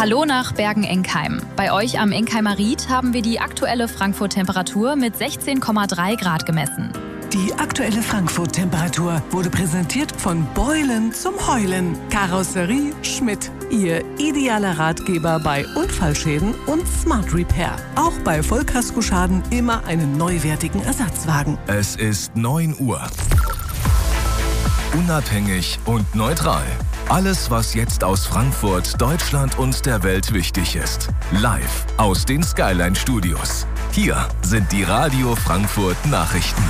Hallo nach Bergen-Enkheim. Bei euch am Enkheimer Ried haben wir die aktuelle Frankfurt-Temperatur mit 16,3 Grad gemessen. Die aktuelle Frankfurt-Temperatur wurde präsentiert von Beulen zum Heulen. Karosserie Schmidt. Ihr idealer Ratgeber bei Unfallschäden und Smart Repair. Auch bei Vollkaskoschaden immer einen neuwertigen Ersatzwagen. Es ist 9 Uhr. Unabhängig und neutral. Alles, was jetzt aus Frankfurt, Deutschland und der Welt wichtig ist. Live aus den Skyline Studios. Hier sind die Radio Frankfurt Nachrichten.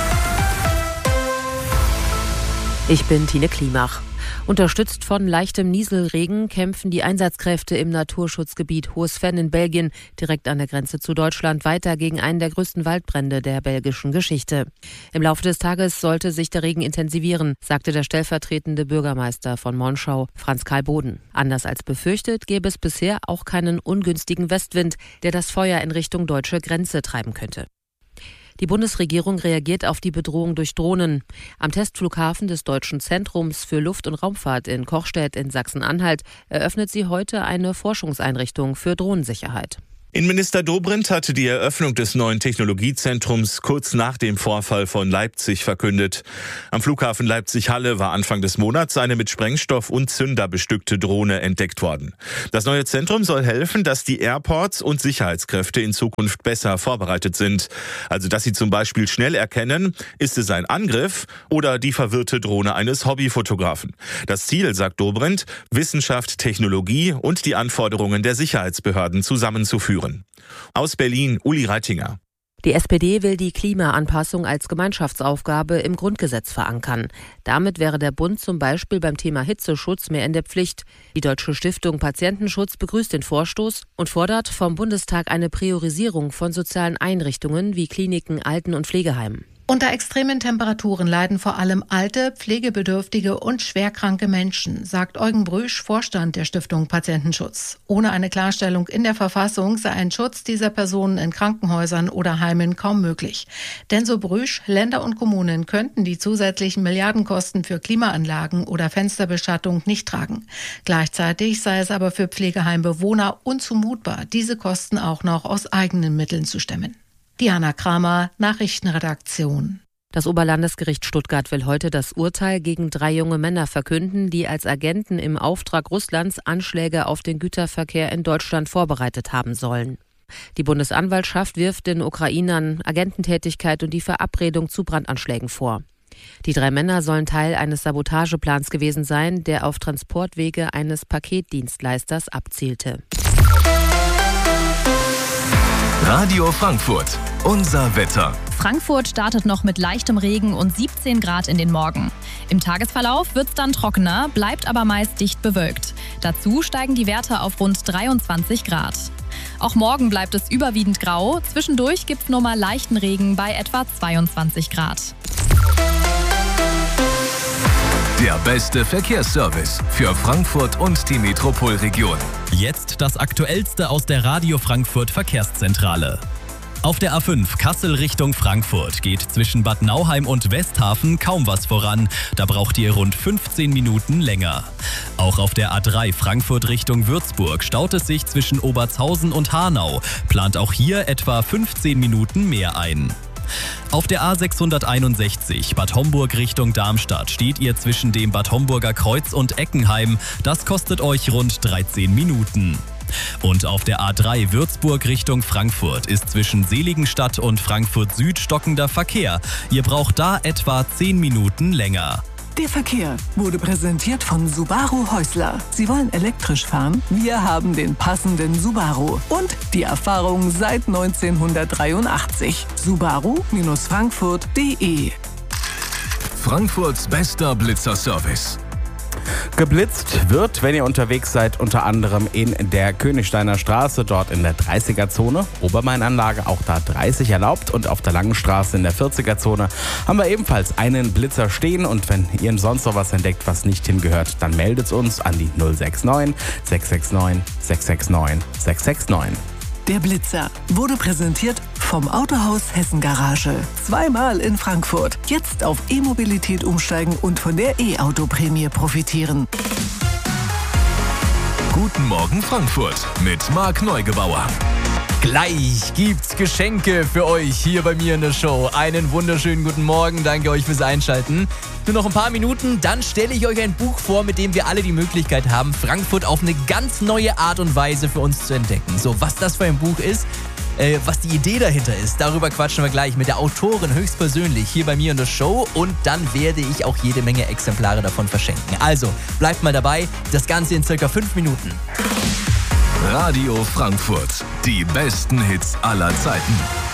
Ich bin Tine Klimach. Unterstützt von leichtem Nieselregen kämpfen die Einsatzkräfte im Naturschutzgebiet Hohes Venn in Belgien, direkt an der Grenze zu Deutschland, weiter gegen einen der größten Waldbrände der belgischen Geschichte. Im Laufe des Tages sollte sich der Regen intensivieren, sagte der stellvertretende Bürgermeister von Monschau, Franz Karl Boden. Anders als befürchtet, gäbe es bisher auch keinen ungünstigen Westwind, der das Feuer in Richtung deutsche Grenze treiben könnte. Die Bundesregierung reagiert auf die Bedrohung durch Drohnen. Am Testflughafen des Deutschen Zentrums für Luft- und Raumfahrt in Kochstedt in Sachsen-Anhalt eröffnet sie heute eine Forschungseinrichtung für Drohnensicherheit. Innenminister Dobrindt hatte die Eröffnung des neuen Technologiezentrums kurz nach dem Vorfall von Leipzig verkündet. Am Flughafen Leipzig-Halle war Anfang des Monats eine mit Sprengstoff und Zünder bestückte Drohne entdeckt worden. Das neue Zentrum soll helfen, dass die Airports und Sicherheitskräfte in Zukunft besser vorbereitet sind. Also dass sie zum Beispiel schnell erkennen, ist es ein Angriff oder die verwirrte Drohne eines Hobbyfotografen. Das Ziel, sagt Dobrindt, Wissenschaft, Technologie und die Anforderungen der Sicherheitsbehörden zusammenzuführen. Aus Berlin, Uli Reitinger. Die SPD will die Klimaanpassung als Gemeinschaftsaufgabe im Grundgesetz verankern. Damit wäre der Bund zum Beispiel beim Thema Hitzeschutz mehr in der Pflicht. Die Deutsche Stiftung Patientenschutz begrüßt den Vorstoß und fordert vom Bundestag eine Priorisierung von sozialen Einrichtungen wie Kliniken, Alten- und Pflegeheimen. Unter extremen Temperaturen leiden vor allem alte, pflegebedürftige und schwerkranke Menschen, sagt Eugen Brüsch, Vorstand der Stiftung Patientenschutz. Ohne eine Klarstellung in der Verfassung sei ein Schutz dieser Personen in Krankenhäusern oder Heimen kaum möglich. Denn so Brüsch, Länder und Kommunen könnten die zusätzlichen Milliardenkosten für Klimaanlagen oder Fensterbeschattung nicht tragen. Gleichzeitig sei es aber für Pflegeheimbewohner unzumutbar, diese Kosten auch noch aus eigenen Mitteln zu stemmen. Diana Kramer, Nachrichtenredaktion. Das Oberlandesgericht Stuttgart will heute das Urteil gegen 3 junge Männer verkünden, die als Agenten im Auftrag Russlands Anschläge auf den Güterverkehr in Deutschland vorbereitet haben sollen. Die Bundesanwaltschaft wirft den Ukrainern Agententätigkeit und die Verabredung zu Brandanschlägen vor. Die 3 Männer sollen Teil eines Sabotageplans gewesen sein, der auf Transportwege eines Paketdienstleisters abzielte. Radio Frankfurt, unser Wetter. Frankfurt startet noch mit leichtem Regen und 17 Grad in den Morgen. Im Tagesverlauf wird es dann trockener, bleibt aber meist dicht bewölkt. Dazu steigen die Werte auf rund 23 Grad. Auch morgen bleibt es überwiegend grau. Zwischendurch gibt es nur mal leichten Regen bei etwa 22 Grad. Der beste Verkehrsservice für Frankfurt und die Metropolregion. Jetzt das Aktuellste aus der Radio Frankfurt Verkehrszentrale. Auf der A5 Kassel Richtung Frankfurt geht zwischen Bad Nauheim und Westhafen kaum was voran. Da braucht ihr rund 15 Minuten länger. Auch auf der A3 Frankfurt Richtung Würzburg staut es sich zwischen Obertshausen und Hanau. Plant auch hier etwa 15 Minuten mehr ein. Auf der A661 Bad Homburg Richtung Darmstadt steht ihr zwischen dem Bad Homburger Kreuz und Eckenheim. Das kostet euch rund 13 Minuten. Und auf der A3 Würzburg Richtung Frankfurt ist zwischen Seligenstadt und Frankfurt Süd stockender Verkehr. Ihr braucht da etwa 10 Minuten länger. Der Verkehr wurde präsentiert von Subaru Häusler. Sie wollen elektrisch fahren? Wir haben den passenden Subaru. Und die Erfahrung seit 1983. Subaru-frankfurt.de. Frankfurts bester Blitzerservice. Geblitzt wird, wenn ihr unterwegs seid, unter anderem in der Königsteiner Straße, dort in der 30er-Zone. Obermainanlage, auch da 30 erlaubt. Und auf der Langen Straße in der 40er-Zone haben wir ebenfalls einen Blitzer stehen. Und wenn ihr sonst noch was entdeckt, was nicht hingehört, dann meldet uns an die 069 669 669 669. Der Blitzer wurde präsentiert vom Autohaus Hessen Garage. 2-mal in Frankfurt. Jetzt auf E-Mobilität umsteigen und von der E-Auto-Prämie profitieren. Guten Morgen Frankfurt mit Marc Neugebauer. Gleich gibt's Geschenke für euch hier bei mir in der Show. Einen wunderschönen guten Morgen, danke euch fürs Einschalten. Nur noch ein paar Minuten, dann stelle ich euch ein Buch vor, mit dem wir alle die Möglichkeit haben, Frankfurt auf eine ganz neue Art und Weise für uns zu entdecken. So, was das für ein Buch ist, was die Idee dahinter ist, darüber quatschen wir gleich mit der Autorin höchstpersönlich hier bei mir in der Show und dann werde ich auch jede Menge Exemplare davon verschenken. Also, bleibt mal dabei, das Ganze in circa 5 Minuten. Radio Frankfurt, die besten Hits aller Zeiten.